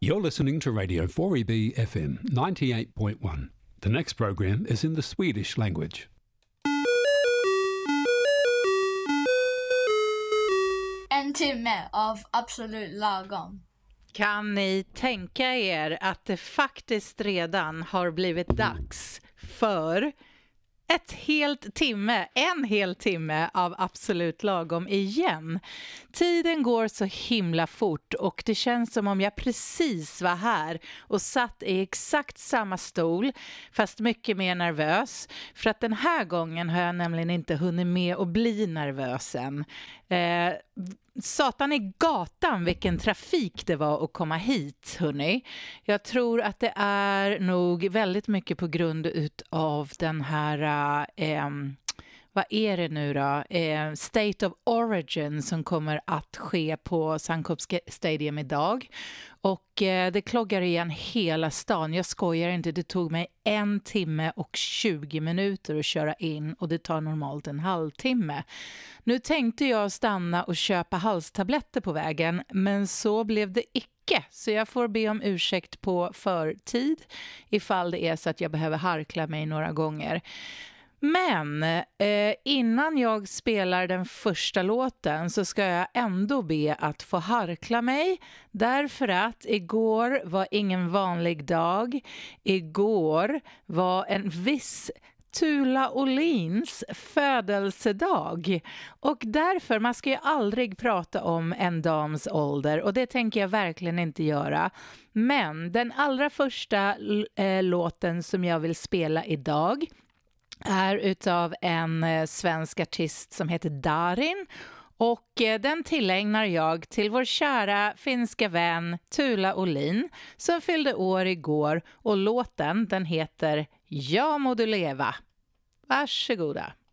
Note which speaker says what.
Speaker 1: You're listening to Radio 4EB FM 98.1. The next program is in the Swedish language.
Speaker 2: En timme av absolut lagom.
Speaker 3: Kan ni tänka er att det faktiskt redan har blivit dags för en hel timme av absolut lagom igen. Tiden går så himla fort och det känns som om jag precis var här och satt i exakt samma stol, fast mycket mer nervös. För att den här gången har jag nämligen inte hunnit med att bli nervös än. Satan i gatan vilken trafik det var att komma hit, hörni. Jag tror att det är nog väldigt mycket på grund av den här vad är det nu då? State of Origin som kommer att ske på Sankops Stadium idag. Och det kloggar igen hela stan. Jag skojar inte, det tog mig 1 timme och 20 minuter att köra in och det tar normalt en halvtimme. Nu tänkte jag stanna och köpa halstabletter på vägen, men så blev det icke. Så jag får be om ursäkt på förtid ifall det är så att jag behöver harkla mig några gånger. Men innan jag spelar den första låten så ska jag ändå be att få harkla mig. Därför att igår var ingen vanlig dag. Igår var en viss Tula Olins födelsedag. Och därför, man ska ju aldrig prata om en dams ålder. Och det tänker jag verkligen inte göra. Men den allra första låten som jag vill spela idag är utav en svensk artist som heter Darin. Och den tillägnar jag till vår kära finska vän Tula Olin som fyllde år igår. Och låten, den heter Ja må du leva. Varsågoda.